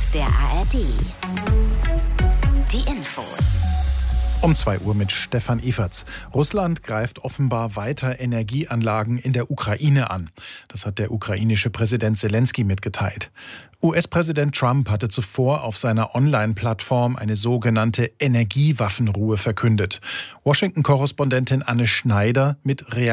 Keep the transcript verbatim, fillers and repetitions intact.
der A R D. Die Infos. Um zwei Uhr mit Stefan Everts. Russland greift offenbar weiter Energieanlagen in der Ukraine an. Das hat der ukrainische Präsident Selenskyj mitgeteilt. U S-Präsident Trump hatte zuvor auf seiner Online-Plattform eine sogenannte Energiewaffenruhe verkündet. Washington-Korrespondentin Anne Schneider mit Reaktion.